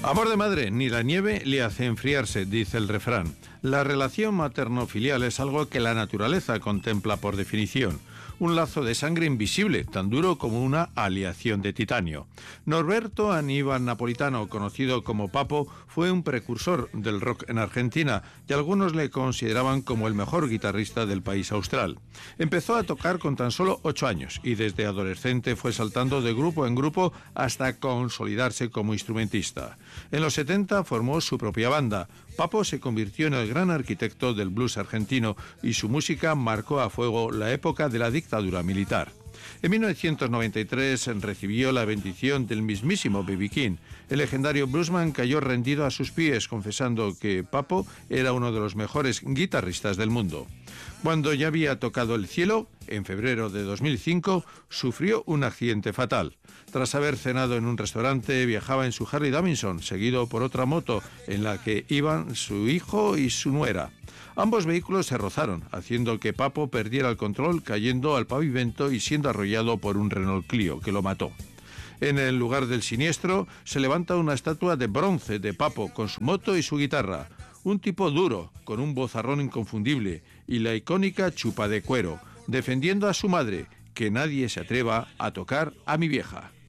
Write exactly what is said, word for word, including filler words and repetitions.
Amor de madre, ni la nieve le hace enfriarse, dice el refrán. La relación materno-filial es algo que la naturaleza contempla por definición. Un lazo de sangre invisible, tan duro como una aleación de titanio. Norberto Aníbal Napolitano, conocido como Papo, fue un precursor del rock en Argentina y algunos le consideraban como el mejor guitarrista del país austral. Empezó a tocar con tan solo ocho años y desde adolescente fue saltando de grupo en grupo hasta consolidarse como instrumentista. En los setenta formó su propia banda. Papo se convirtió en el gran arquitecto del blues argentino y su música marcó a fuego la época de la dictadura militar. En mil novecientos noventa y tres recibió la bendición del mismísimo B B King. El legendario bluesman cayó rendido a sus pies, confesando que Papo era uno de los mejores guitarristas del mundo. Cuando ya había tocado el cielo, en febrero de dos mil cinco, sufrió un accidente fatal. Tras haber cenado en un restaurante, viajaba en su Harley Davidson, seguido por otra moto en la que iban su hijo y su nuera. Ambos vehículos se rozaron, haciendo que Papo perdiera el control, cayendo al pavimento y siendo arrollado por un Renault Clio, que lo mató. En el lugar del siniestro se levanta una estatua de bronce de Papo con su moto y su guitarra. Un tipo duro, con un vozarrón inconfundible y la icónica chupa de cuero, defendiendo a su madre, que nadie se atreva a tocar a mi vieja.